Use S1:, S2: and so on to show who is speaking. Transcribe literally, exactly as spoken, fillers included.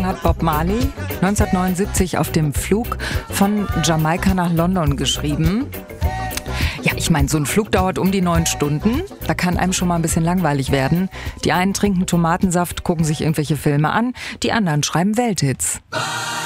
S1: hat Bob Marley neunzehnhundertneunundsiebzig auf dem Flug von Jamaika nach London geschrieben. Ja, ich meine, so ein Flug dauert um die neun Stunden. Da kann einem schon mal ein bisschen langweilig werden. Die einen trinken Tomatensaft, gucken sich irgendwelche Filme an. Die anderen schreiben Welthits.